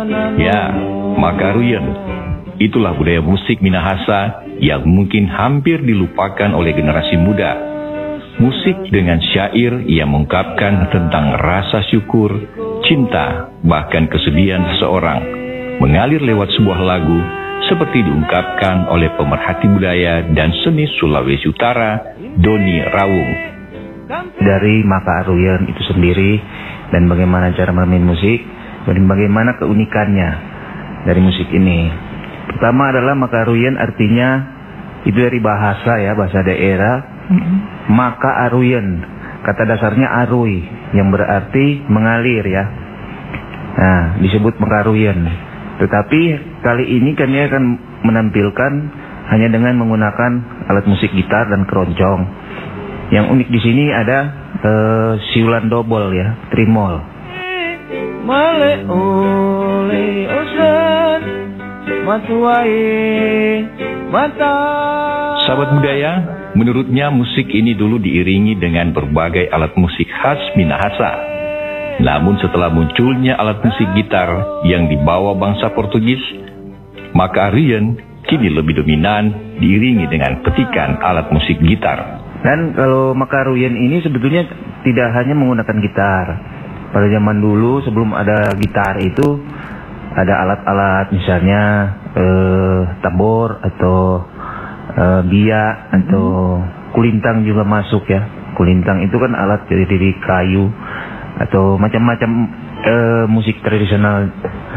Ya, Makaruyen. Itulah budaya musik Minahasa yang mungkin hampir dilupakan oleh generasi muda. Musik dengan syair yang mengungkapkan tentang rasa syukur, cinta, bahkan kesedihan seseorang, mengalir lewat sebuah lagu seperti diungkapkan oleh pemerhati budaya dan seni Sulawesi Utara, Doni Rawung. Dari Makaruyen itu sendiri dan bagaimana cara bermain musik dan bagaimana keunikannya dari musik ini. Pertama adalah Makaruyen, artinya itu dari bahasa daerah. Makaruyen, kata dasarnya arui yang berarti mengalir ya. Nah, disebut Makaruyen. Tetapi kali ini kan dia akan menampilkan hanya dengan menggunakan alat musik gitar dan keroncong. Yang unik di sini ada siulan dobol ya, trimol. Male ole osan matuai mata. Sahabat budaya, menurutnya musik ini dulu diiringi dengan berbagai alat musik khas Minahasa. Namun setelah munculnya alat musik gitar yang dibawa bangsa Portugis, Makaruyen kini lebih dominan diiringi dengan petikan alat musik gitar. Dan kalau Makaruyen ini sebetulnya tidak hanya menggunakan gitar. Pada zaman dulu sebelum ada gitar itu ada alat-alat, misalnya tabor atau bia atau kulintang juga masuk ya. Kulintang itu kan alat dari kayu atau macam-macam musik tradisional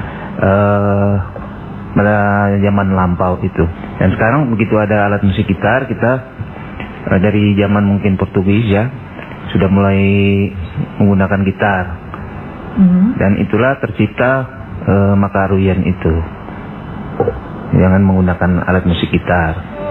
pada zaman lampau itu. Dan sekarang begitu ada alat musik gitar, kita dari zaman mungkin Portugis ya sudah mulai menggunakan gitar. Dan itulah tercipta Makaruyen itu, jangan menggunakan alat musik gitar.